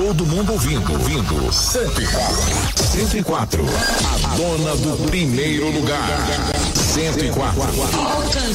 todo mundo ouvindo. 104. A dona do primeiro lugar. 104.